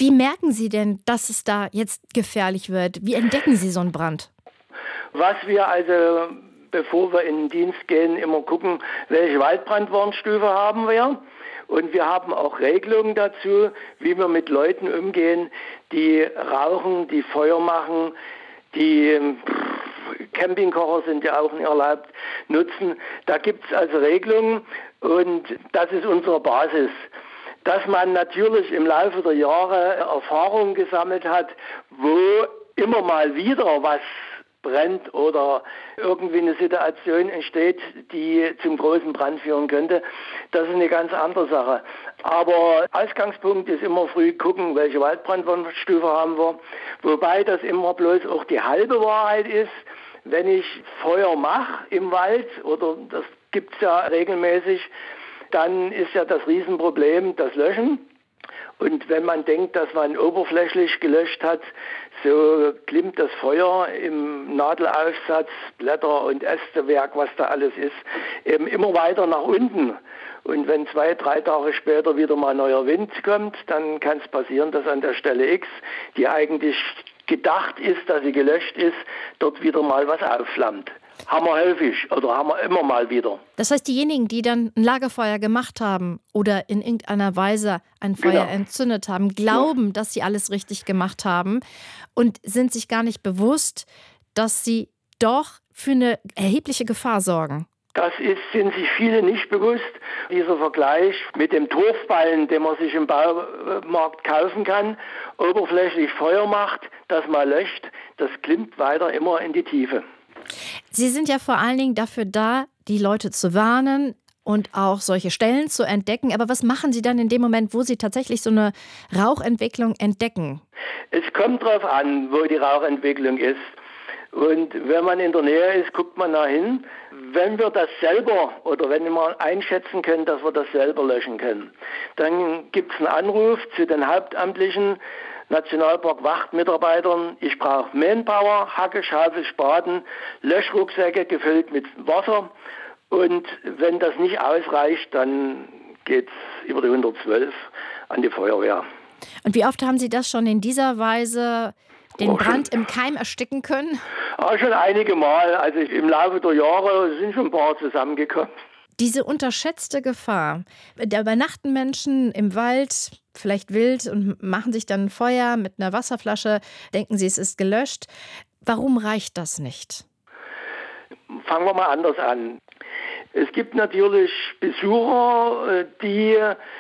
Wie merken Sie denn, dass es da jetzt gefährlich wird? Wie entdecken Sie so einen Brand? Was wir also, bevor wir in den Dienst gehen, immer gucken, welche Waldbrandwarnstufe haben wir. Und wir haben auch Regelungen dazu, wie wir mit Leuten umgehen, die rauchen, die Feuer machen, die Campingkocher sind ja auch nicht erlaubt, nutzen. Da gibt es also Regelungen und das ist unsere Basis. Dass man natürlich im Laufe der Jahre Erfahrungen gesammelt hat, wo immer mal wieder was brennt oder irgendwie eine Situation entsteht, die zum großen Brand führen könnte, das ist eine ganz andere Sache. Aber Ausgangspunkt ist immer früh gucken, welche Waldbrandwarnstufe haben wir, wobei das immer bloß auch die halbe Wahrheit ist. Wenn ich Feuer mache im Wald, oder das gibt es ja regelmäßig, dann ist ja das Riesenproblem das Löschen. Und wenn man denkt, dass man oberflächlich gelöscht hat, so glimmt das Feuer im Nadelaufsatz, Blätter- und Ästewerk, was da alles ist, eben immer weiter nach unten. Und wenn 2-3 Tage später wieder mal neuer Wind kommt, dann kann es passieren, dass an der Stelle X, die eigentlich gedacht ist, dass sie gelöscht ist, dort wieder mal was aufflammt. Haben wir häufig oder haben wir immer mal wieder. Das heißt, diejenigen, die dann ein Lagerfeuer gemacht haben oder in irgendeiner Weise ein Feuer entzündet haben, glauben, dass sie alles richtig gemacht haben und sind sich gar nicht bewusst, dass sie doch für eine erhebliche Gefahr sorgen. Sind sich viele nicht bewusst. Dieser Vergleich mit dem Torfballen, den man sich im Baumarkt kaufen kann, oberflächlich Feuer macht, das mal löscht, das klimmt weiter immer in die Tiefe. Sie sind ja vor allen Dingen dafür da, die Leute zu warnen und auch solche Stellen zu entdecken. Aber was machen Sie dann in dem Moment, wo Sie tatsächlich so eine Rauchentwicklung entdecken? Es kommt darauf an, wo die Rauchentwicklung ist. Und wenn man in der Nähe ist, guckt man da hin. Wenn wir das selber oder wenn wir einschätzen können, dass wir das selber löschen können, dann gibt es einen Anruf zu den hauptamtlichen Nationalpark-Wachtmitarbeitern. Ich brauche Manpower, Hacke, Schaufel, Spaten, Löschrucksäcke gefüllt mit Wasser. Und wenn das nicht ausreicht, dann geht es über die 112 an die Feuerwehr. Und wie oft haben Sie das schon in dieser Weise den Brand im Keim ersticken können? Schon einige Mal. Also im Laufe der Jahre sind schon ein paar zusammengekommen. Diese unterschätzte Gefahr. Da übernachten Menschen im Wald, vielleicht wild, und machen sich dann ein Feuer mit einer Wasserflasche, denken sie, es ist gelöscht. Warum reicht das nicht? Fangen wir mal anders an. Es gibt natürlich Besucher, die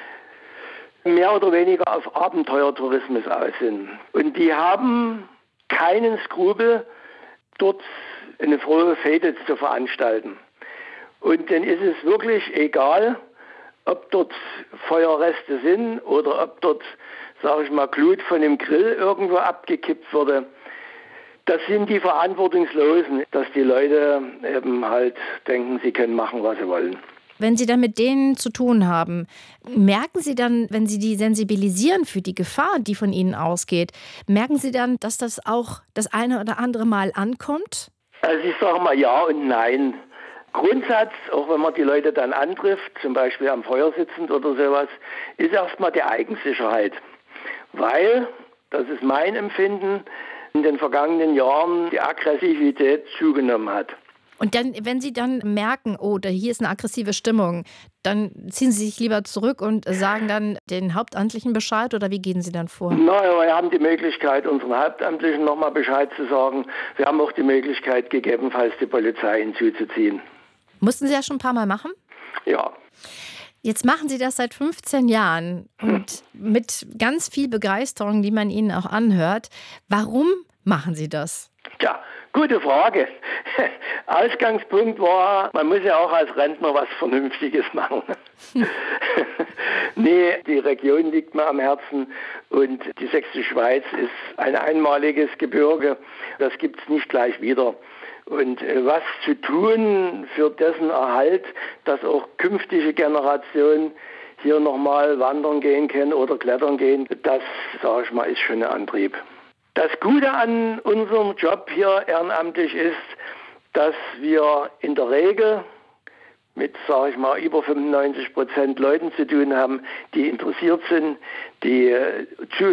mehr oder weniger auf Abenteuertourismus aus sind. Und die haben keinen Skrupel, dort eine frohe Fete zu veranstalten. Und dann ist es wirklich egal, ob dort Feuerreste sind oder ob dort, sage ich mal, Glut von dem Grill irgendwo abgekippt wurde. Das sind die Verantwortungslosen, dass die Leute eben halt denken, sie können machen, was sie wollen. Wenn Sie dann mit denen zu tun haben, merken Sie dann, wenn Sie die sensibilisieren für die Gefahr, die von Ihnen ausgeht, merken Sie dann, dass das auch das eine oder andere Mal ankommt? Also ich sage mal ja und nein. Grundsatz, auch wenn man die Leute dann antrifft, zum Beispiel am Feuer sitzend oder sowas, ist erstmal die Eigensicherheit. Weil, das ist mein Empfinden, in den vergangenen Jahren die Aggressivität zugenommen hat. Und dann, wenn Sie dann merken, oh, hier ist eine aggressive Stimmung, dann ziehen Sie sich lieber zurück und sagen dann den Hauptamtlichen Bescheid, oder wie gehen Sie dann vor? Naja, wir haben die Möglichkeit, unseren Hauptamtlichen nochmal Bescheid zu sagen. Wir haben auch die Möglichkeit, gegebenenfalls die Polizei hinzuzuziehen. Mussten Sie ja schon ein paar Mal machen? Ja. Jetzt machen Sie das seit 15 Jahren und mit ganz viel Begeisterung, die man Ihnen auch anhört. Warum machen Sie das? Tja, gute Frage. Ausgangspunkt war, man muss ja auch als Rentner was Vernünftiges machen. Nee, die Region liegt mir am Herzen und die Sächsische Schweiz ist ein einmaliges Gebirge. Das gibt es nicht gleich wieder. Und was zu tun für dessen Erhalt, dass auch künftige Generationen hier nochmal wandern gehen können oder klettern gehen, das, sage ich mal, ist schon ein Antrieb. Das Gute an unserem Job hier ehrenamtlich ist, dass wir in der Regel mit, sage ich mal, über 95% Leuten zu tun haben, die interessiert sind, die